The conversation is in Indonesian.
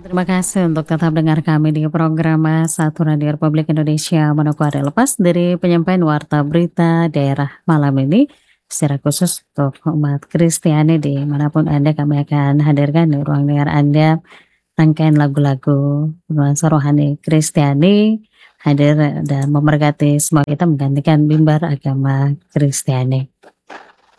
Terima kasih untuk tetap dengar kami di program Satu Radio Republik Indonesia Manokwari. Lepas dari penyampaian warta berita daerah malam ini, secara khusus untuk umat Kristiani dimanapun Anda, kami akan hadirkan di ruang dengar Anda rangkaian lagu-lagu nuansa rohani Kristiani hadir dan memberkati semua kita menggantikan mimbar agama Kristiani.